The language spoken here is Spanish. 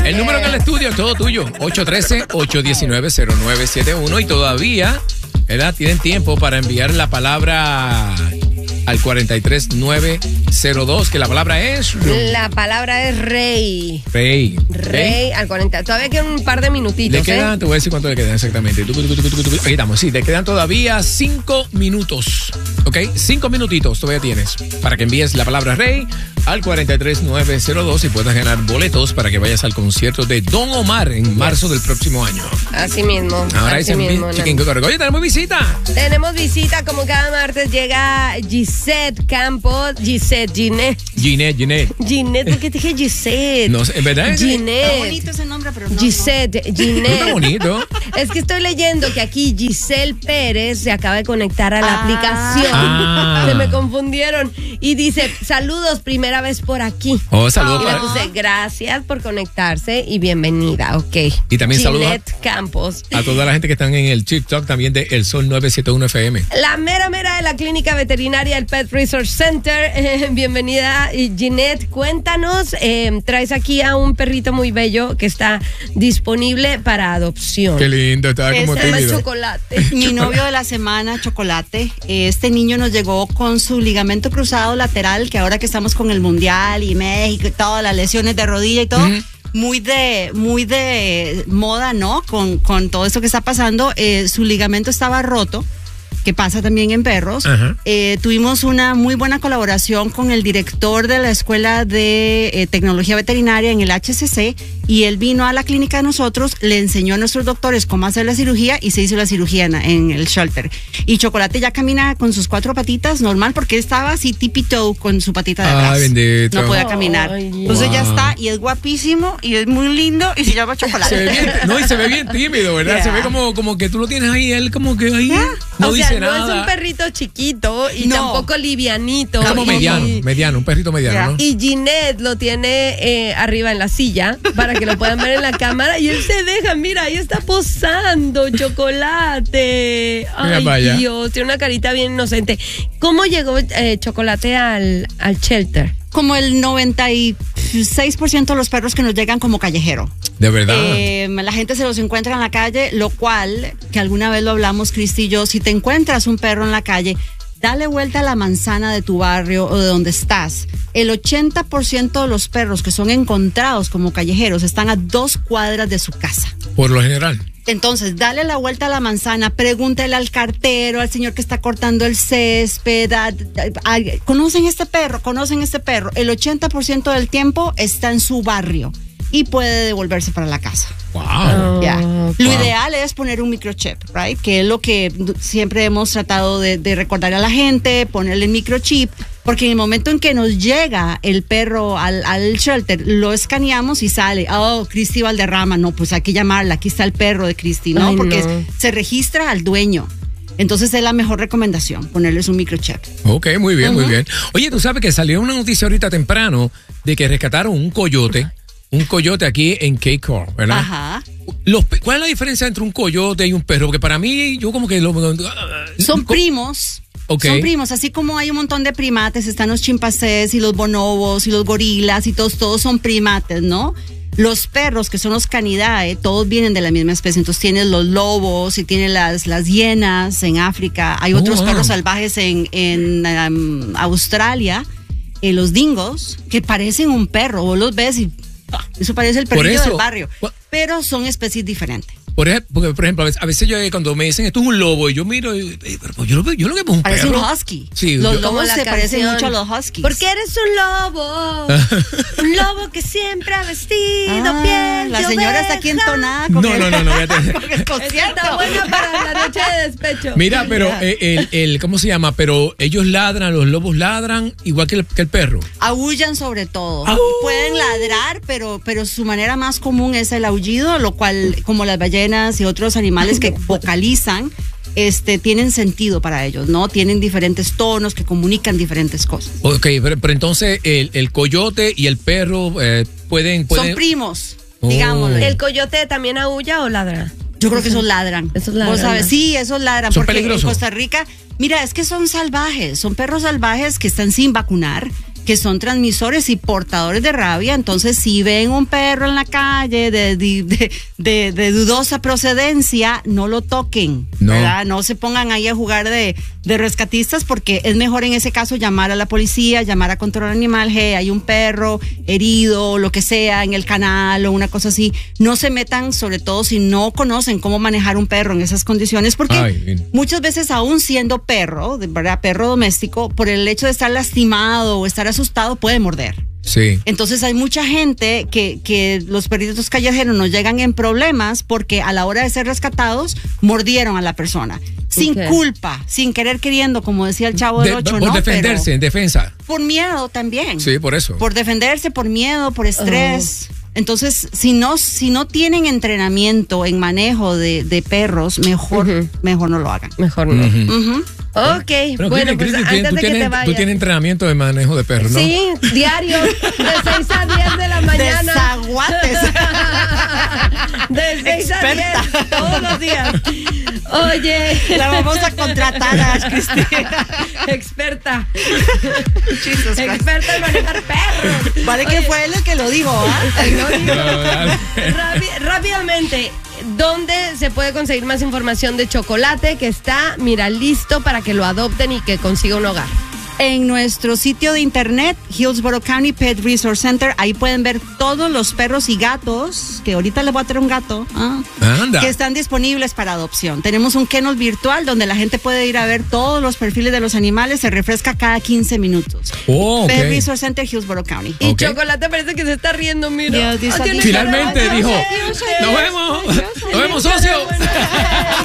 El número en el estudio es todo tuyo. 813-819-0971. Y todavía, ¿verdad? Tienen tiempo para enviar la palabra al 43902, que la palabra es... La palabra es rey. Rey. Al 40. Todavía quedan un par de minutitos. Le quedan, te voy a decir cuánto le quedan exactamente. Aquí estamos, sí, te quedan todavía 5 minutos. ¿Ok? 5 minutitos todavía tienes para que envíes la palabra rey al 43902 y puedas ganar boletos para que vayas al concierto de Don Omar en marzo del próximo año. Así mismo. Ahora así mismo. Oye, tenemos visita. Tenemos visita, como cada martes llega Gisette Campos. Ginette, ¿por qué te dije Gisette? No sé, ¿verdad? Ginette. Está bonito ese nombre, pero no. Gisette. No está bonito. Es que estoy leyendo que aquí Giselle Pérez se acaba de conectar a la aplicación. Se me confundieron. Y dice, saludos, primera vez por aquí. Oh, saludos. Y le puse, gracias por conectarse y bienvenida, ok. Y también saludos Ginette Campos. a toda la gente que están en el TikTok también de El Sol 971 FM. La mera de la clínica veterinaria, el Pet Research Center. Bienvenida, Ginette. Cuéntanos, traes aquí a un perrito muy bello que está disponible para adopción. Qué lindo, estaba como Se llama tímido. Chocolate. Mi novio de la semana, Chocolate. Este niño nos llegó con su ligamento cruzado lateral, que ahora que estamos con el Mundial y México y todas las lesiones de rodilla y todo, muy de moda, ¿no? Con todo esto que está pasando, su ligamento estaba roto, que pasa también en perros. Tuvimos una muy buena colaboración con el director de la Escuela de Tecnología Veterinaria en el HCC, y él vino a la clínica de nosotros, le enseñó a nuestros doctores cómo hacer la cirugía y se hizo la cirugía en el shelter. Y Chocolate ya camina con sus 4 patitas normal, porque él estaba así tippy-toe con su patita de atrás. Ay, bendito. No podía caminar. Entonces ya está, y es guapísimo y es muy lindo y se llama Chocolate. Se ve bien, no, y se ve bien tímido, ¿verdad? Yeah. Se ve como que tú lo tienes ahí, él como que ahí no o dice sea, nada. no es un perrito chiquito y No. tampoco livianito. Es como mediano, un perrito mediano, ¿no? Y Ginette lo tiene arriba en la silla para que lo puedan ver en la cámara, y él se deja, mira, ahí está posando Chocolate. Mira, Ay, vaya. Dios, tiene una carita bien inocente. ¿Cómo llegó Chocolate al shelter? Como el 96% de los perros que nos llegan como callejero. De verdad. La gente se los encuentra en la calle, lo cual, que alguna vez lo hablamos, Cristi y yo, si te encuentras un perro en la calle, dale vuelta a la manzana de tu barrio o de donde estás. El 80% de los perros que son encontrados como callejeros están a 2 cuadras de su casa. Por lo general. Entonces, dale la vuelta a la manzana, pregúntale al cartero, al señor que está cortando el césped, ¿conocen este perro? El 80% del tiempo está en su barrio y puede devolverse para la casa. Wow. Lo ideal es poner un microchip, right? Que es lo que siempre hemos tratado de recordar a la gente, ponerle el microchip, porque en el momento en que nos llega el perro al shelter, lo escaneamos y sale, Cristi Valderrama, no, pues hay que llamarla, aquí está el perro de Cristi, ¿no? Ay, porque no. se registra al dueño. Entonces es la mejor recomendación, ponerles un microchip. Ok, muy bien, muy bien. Oye, tú sabes que salió una noticia ahorita temprano de que rescataron un coyote aquí en Cape Coral, ¿verdad? Ajá. ¿Cuál es la diferencia entre un coyote y un perro? Porque para mí, yo como que Son primos. Ok. Son primos, así como hay un montón de primates, están los chimpancés y los bonobos y los gorilas y todos son primates, ¿no? Los perros, que son los canidae, todos vienen de la misma especie. Entonces tienes los lobos y tienes las hienas en África. Hay otros perros salvajes en Australia, los dingos, que parecen un perro. Vos los ves y eso parece el perrillo del barrio. Pero son especies diferentes. Por ejemplo, a veces yo cuando me dicen esto es un lobo y yo miro, pero yo lo que veo es un parece perro. un husky. Sí, los yo, lobos se parecen mucho a los huskies. Porque eres un lobo. Un lobo que siempre ha vestido piel. La señora está aquí entonada. No, fíjate. Está buena para la noche de despecho. Mira, pero ¿cómo se llama? Pero ellos ladran, los lobos ladran igual que el perro. Aullan sobre todo. Pueden ladrar, pero su manera más común es el aullido, lo cual, como las ballenas y otros animales que vocalizan, tienen sentido para ellos, ¿no? Tienen diferentes tonos que comunican diferentes cosas. Ok, pero entonces el coyote y el perro pueden... Son primos, digámoslo. ¿El coyote también aulla o ladra? Yo creo que esos ladran. Esos ladran. ¿Vos sabes? Sí, esos ladran. ¿Son porque peligrosos? en Costa Rica, mira, es que son salvajes, son perros salvajes que están sin vacunar. que son transmisores y portadores de rabia. Entonces, si ven un perro en la calle de dudosa procedencia, no lo toquen, ¿verdad? No se pongan ahí a jugar de rescatistas, porque es mejor en ese caso llamar a la policía, llamar a control animal. Hey, hay un perro herido, lo que sea, en el canal o una cosa así. No se metan, sobre todo si no conocen cómo manejar un perro en esas condiciones, porque muchas veces, aún siendo perro, ¿verdad? Perro doméstico, por el hecho de estar lastimado o estar asustado, puede morder. Sí. Entonces hay mucha gente que los perritos callejeros nos llegan en problemas porque a la hora de ser rescatados mordieron a la persona. Sin culpa, sin querer queriendo, como decía el Chavo del 8, por defenderse, pero en defensa. Por miedo también. Sí, por eso. Por defenderse, por miedo, por estrés. Entonces, si no tienen entrenamiento en manejo de perros, mejor no lo hagan. Mejor no. Ok, pero bueno, pues antes de que te vayas. Tú tienes entrenamiento de manejo de perros, ¿no? Sí, diario, de 6 a 10 de la mañana. Desaguates. De 6 a 10, todos los días. Oye. La vamos a contratar a Cristina. Experta. Experta en manejar perros. Vale. Oye, que fue él el que lo dijo, ¿ah? Rápidamente, ¿dónde se puede conseguir más información de Chocolate, que está, mira, listo para que lo adopten y que consiga un hogar? En nuestro sitio de internet, Hillsborough County Pet Resource Center, ahí pueden ver todos los perros y gatos, que ahorita les voy a traer un gato, que están disponibles para adopción. Tenemos un kennel virtual donde la gente puede ir a ver todos los perfiles de los animales, se refresca cada 15 minutos. Pet Resource Center, Hillsborough County. Y Chocolate parece que se está riendo, mira. Finalmente dijo, nos vemos socio.